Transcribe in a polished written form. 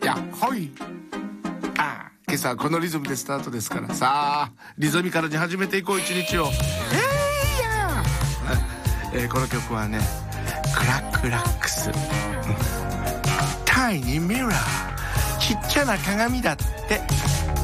やっほい。今朝はこのリズムでスタートですから、さあリズミカルに始めていこう一日を。この曲はね、クラックラックス、タイニーミラー、ちっちゃな鏡だって。